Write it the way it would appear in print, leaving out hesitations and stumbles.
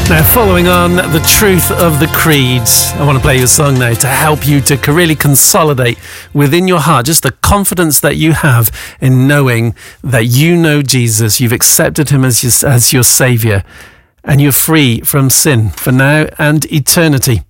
Now, following on the truth of the creeds, I want to play you a song now to help you to really consolidate within your heart just the confidence that you have in knowing that you know Jesus, you've accepted him as your Saviour, and you're free from sin for now and eternity.